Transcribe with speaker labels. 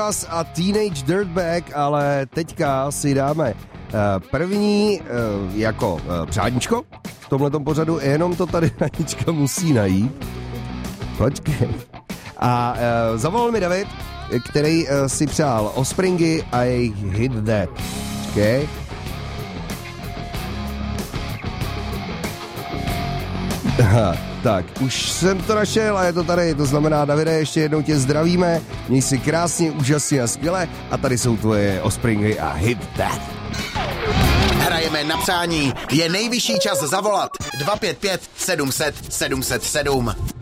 Speaker 1: a Teenage Dirtbag, ale teďka si dáme první jako přádničko v tomhletom pořadu, jenom to tady Anička musí najít. Počkej. A zavolal mi David, který si přál Offspringy a jejich Hit That. Okay. Aha, tak, už jsem to našel a je to tady, to znamená, Davide, ještě jednou tě zdravíme, měj si krásně, úžasně a skvěle a tady jsou tvoje Offspringy a Hit That.
Speaker 2: Hrajeme na přání, je nejvyšší čas zavolat 255 700 707.